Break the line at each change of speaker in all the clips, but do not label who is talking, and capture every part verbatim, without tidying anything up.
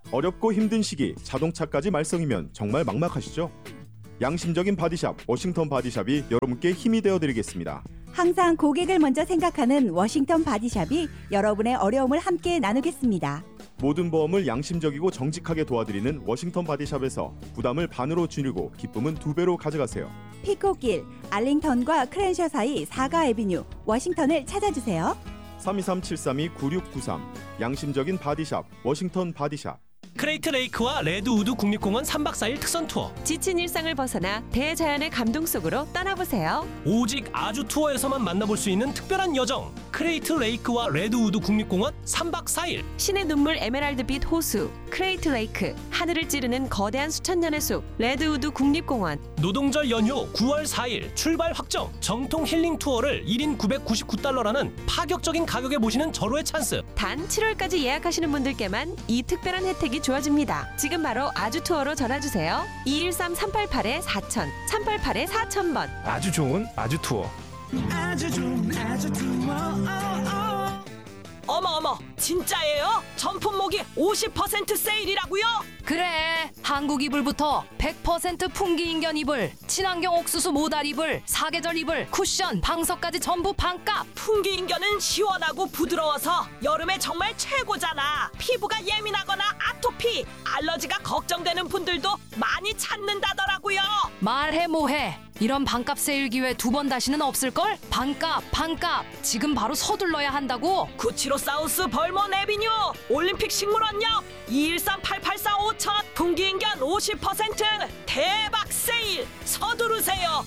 어렵고 힘든 시기 자동차까지 말썽이면 정말 막막하시죠? 양심적인 바디샵 워싱턴 바디샵이 여러분께 힘이 되어드리겠습니다.
항상 고객을 먼저 생각하는 워싱턴 바디샵이 여러분의 어려움을 함께 나누겠습니다.
모든 보험을 양심적이고 정직하게 도와드리는 워싱턴 바디샵에서 부담을 반으로 줄이고 기쁨은 두 배로 가져가세요.
피코길, 알링턴과 크랜셔 사이 사가 애비뉴, 워싱턴을 찾아주세요.
삼이삼 칠삼이 구육구삼 양심적인 바디샵 워싱턴 바디샵.
크레이트 레이크와 레드우드 국립공원 삼 박 사 일 특선 투어.
지친 일상을 벗어나 대자연의 감동 속으로 떠나보세요.
오직 아주 투어에서만 만나볼 수 있는 특별한 여정. 크레이트 레이크와 레드우드 국립공원 삼 박 사 일.
신의 눈물 에메랄드빛 호수, 크레이트 레이크, 하늘을 찌르는 거대한 수천년의 숲, 레드우드 국립공원.
노동절 연휴 구월 사 일 출발 확정. 정통 힐링 투어를 일 인 구백구십구 달러라는 파격적인 가격에 모시는 절호의 찬스.
단 칠월까지 예약하시는 분들께만 이 특별한 혜택이 주어집니다. 지금 바로 아주 투어로 전화주세요. 이일삼 삼팔팔 사천, 삼팔팔 사천 번.
아주 좋은 아주 투어.
아주 좋은 아주 투어.
어머 어머, 진짜예요? 전품목이 오십 퍼센트 세일이라고요?
그래, 한국 이불부터 백 퍼센트 풍기인견 이불, 친환경 옥수수 모달 이불, 사계절 이불, 쿠션, 방석까지 전부 반값.
풍기인견은 시원하고 부드러워서 여름에 정말 최고잖아. 피부가 예민하거나 아토피, 알러지가 걱정되는 분들도 많이 찾는다더라고요.
말해 뭐해, 이런 반값 세일 기회 두 번 다시는 없을걸? 반값 반값, 지금 바로 서둘러야 한다고.
구치로사우스 벌먼 에비뉴, 올림픽 식물원역, 이일삼 팔팔사 오천, 풍기인견 오십 퍼센트 대박 세일, 서두르세요.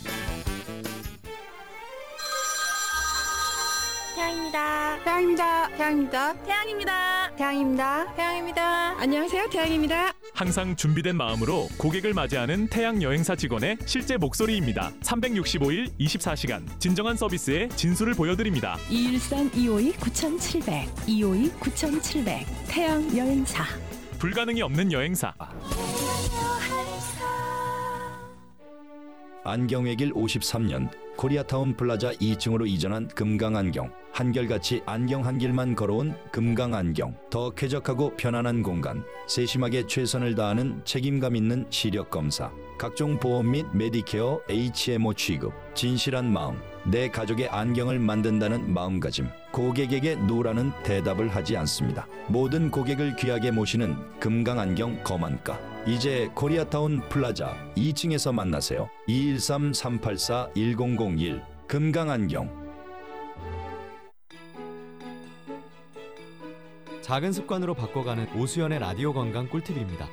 태양입니다. 태양입니다. 태양입니다. 태양입니다. 태양입니다. 태양입니다. 안녕하세요, 태양입니다.
항상 준비된 마음으로 고객을 맞이하는 태양 여행사 직원의 실제 목소리입니다. 삼백육십오 일 이십사 시간 진정한 서비스의 진수를 보여드립니다.
이일삼 이오이 구칠백, 이오이 구칠백 태양 여행사.
불가능이 없는 여행사.
안경의 길 오십삼 년 코리아타운 플라자 이 층으로 이전한 금강안경. 한결같이 안경 한 길만 걸어온 금강안경. 더 쾌적하고 편안한 공간, 세심하게 최선을 다하는 책임감 있는 시력 검사, 각종 보험 및 메디케어 에이치엠오 취급, 진실한 마음, 내 가족의 안경을 만든다는 마음가짐. 고객에게 노라는 대답을 하지 않습니다. 모든 고객을 귀하게 모시는 금강안경 검안가. 이제 코리아타운 플라자 이 층에서 만나세요. 이일삼 삼팔사 일공공일 금강안경.
작은 습관으로 바꿔가는 오수연의 라디오 건강 꿀팁입니다.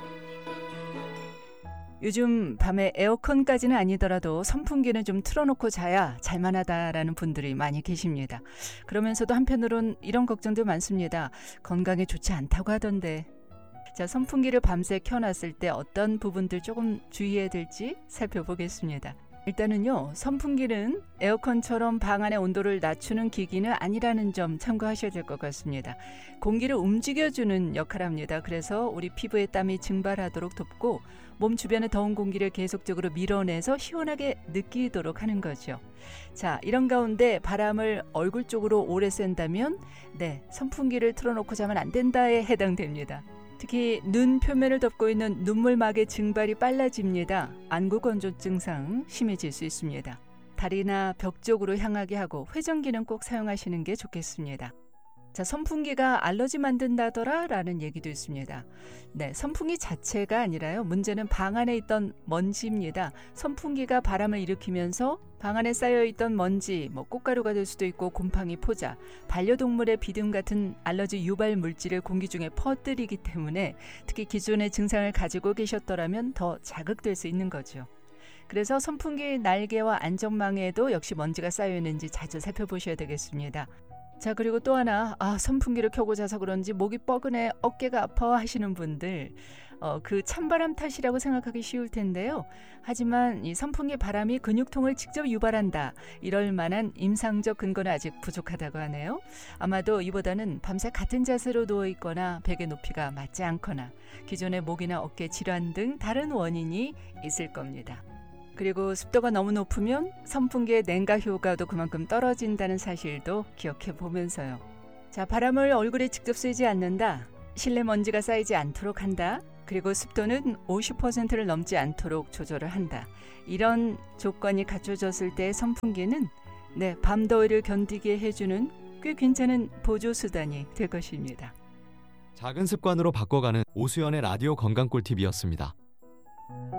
요즘 밤에 에어컨까지는 아니더라도 선풍기는 좀 틀어놓고 자야 잘만하다라는 분들이 많이 계십니다. 그러면서도 한편으론 이런 걱정도 많습니다. 건강에 좋지 않다고 하던데. 자, 선풍기를 밤새 켜놨을 때 어떤 부분들 조금 주의해야 될지 살펴보겠습니다. 일단은요, 선풍기는 에어컨처럼 방 안의 온도를 낮추는 기기는 아니라는 점 참고하셔야 될 것 같습니다. 공기를 움직여주는 역할을 합니다. 그래서 우리 피부에 땀이 증발하도록 돕고 몸 주변의 더운 공기를 계속적으로 밀어내서 시원하게 느끼도록 하는 거죠. 자, 이런 가운데 바람을 얼굴 쪽으로 오래 쐰다면 네, 선풍기를 틀어놓고 자면 안 된다에 해당됩니다. 특히 눈 표면을 덮고 있는 눈물막의 증발이 빨라집니다. 안구건조 증상 심해질 수 있습니다. 다리나 벽 쪽으로 향하게 하고 회전기는 꼭 사용하시는 게 좋겠습니다. 자, 선풍기가 알러지 만든다더라 라는 얘기도 있습니다. 네, 선풍기 자체가 아니라요, 문제는 방 안에 있던 먼지입니다. 선풍기가 바람을 일으키면서 방 안에 쌓여있던 먼지, 뭐 꽃가루가 될 수도 있고 곰팡이, 포자, 반려동물의 비듬 같은 알러지 유발 물질을 공기 중에 퍼뜨리기 때문에 특히 기존의 증상을 가지고 계셨더라면 더 자극될 수 있는 거죠. 그래서 선풍기 날개와 안전망에도 역시 먼지가 쌓여있는지 자주 살펴보셔야 되겠습니다. 자, 그리고 또 하나, 아, 선풍기를 켜고 자서 그런지 목이 뻐근해, 어깨가 아파 하시는 분들, 어, 그 찬바람 탓이라고 생각하기 쉬울 텐데요. 하지만 이 선풍기 바람이 근육통을 직접 유발한다, 이럴 만한 임상적 근거는 아직 부족하다고 하네요. 아마도 이보다는 밤새 같은 자세로 누워있거나 베개 높이가 맞지 않거나 기존의 목이나 어깨 질환 등 다른 원인이 있을 겁니다. 그리고 습도가 너무 높으면 선풍기의 냉각 효과도 그만큼 떨어진다는 사실도 기억해 보면서요. 자, 바람을 얼굴에 직접 쐬지 않는다. 실내 먼지가 쌓이지 않도록 한다. 그리고 습도는 오십 퍼센트를 넘지 않도록 조절을 한다. 이런 조건이 갖춰졌을 때 선풍기는 네, 밤 더위를 견디게 해주는 꽤 괜찮은 보조 수단이 될 것입니다.
작은 습관으로 바꿔가는 오수연의 라디오 건강 꿀팁이었습니다.